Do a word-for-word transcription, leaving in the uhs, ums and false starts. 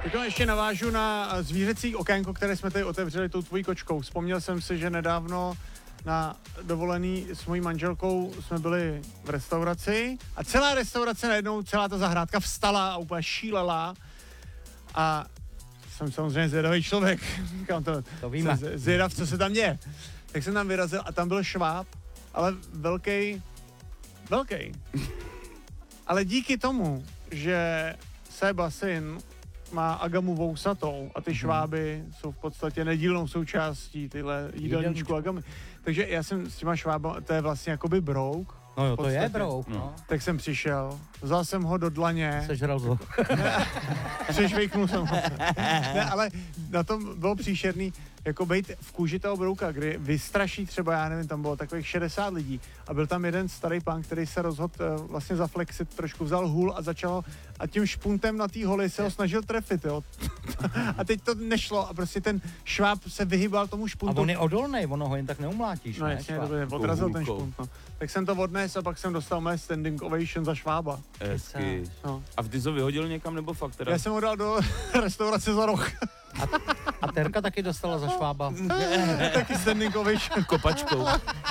Tak ještě navážu na zvířecí okénko, které jsme tady otevřeli tou tvojí kočkou. Vzpomněl jsem si, že nedávno na dovolený s mojí manželkou jsme byli v restauraci a celá restaurace najednou, celá ta zahrádka vstala a úplně šílela a jsem samozřejmě zvědavý člověk. Říkám to, to víme. Zvědav, co se tam děje. Tak jsem tam vyrazil a tam byl šváb, ale velký, velký. Ale díky tomu, že Seba syn má agamu vousatou a ty šváby jsou v podstatě nedílnou součástí tyhle jídelníčku agamy. Takže já jsem s těma švábama, to je vlastně jakoby brouk. No jo, to je brouk, no. Tak jsem přišel, vzal jsem ho do dlaně. Sežral to. Přešvejknul jsem ho. Ne, ale na tom bylo příšerný, jako bejt v kůži toho brouka, kdy vystraší třeba, já nevím, tam bylo takových šedesát lidí a byl tam jeden starý pán, který se rozhodl uh, vlastně zaflexit, trošku vzal hůl a začal a tím špuntem na té holi se ho snažil trefit, jo. A teď to nešlo a prostě ten šváb se vyhýbal tomu špuntu. A on je odolnej, ono ho jen tak neumlátíš, no, ne? jasně, to by odrazil ten špunt, no. Tak jsem to odnes a pak jsem dostal mé standing ovation za švába. Hezky. No. A ty jsi ho vyhodil někam nebo fakt teda? Já jsem ho dal do restaurace za roh. A, a Terka taky dostala za švába. Taky standing ovation. Kopačkou.